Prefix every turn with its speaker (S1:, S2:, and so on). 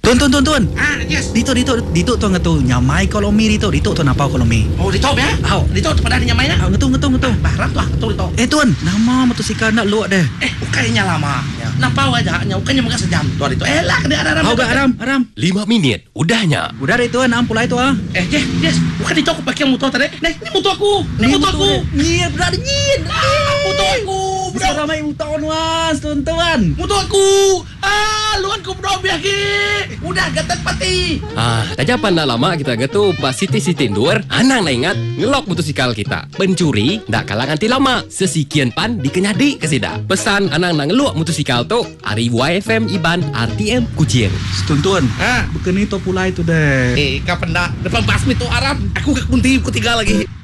S1: Tuan.
S2: Yes.
S1: Dito tu ngatu nyamai kolomi dito tu napau kolomi.
S2: Oh, dito ya? Dito pada nyamai na.
S1: Ngatu.
S2: Baram tu dito.
S1: Tuan, nama motosikal nak luak deh.
S2: Ukainya lama. Napau aja, ukainya mungkin sejam tu dito. Lah, kena ada
S1: Aram.
S3: 5 minit, udahnya.
S1: Udah deh tuan, pulai tu ah.
S2: Yes. Bukan dito aku pakai motor tadi. Ini motor aku.
S1: Nyir, benar nyir.
S2: Motor aku.
S1: Bisa ramai motor was, tuan.
S2: Motor aku. Luan ku bro biaki. Udah gatat pati.
S3: Tak japan nak lama kita getu pas Siti Nur. Anang nak ingat ngelok motosikal kita. Pencuri ndak kalang anti lama. Sesikian pan dikenyadi kesida. Pesan anang nak ngelok motosikal tu Ari YFM Iban RTM Kucing.
S1: Tuan. Bukan itu pulai tu deh.
S2: Kapan dah depan basmi tu Arab. Aku ke kunti ketiga lagi.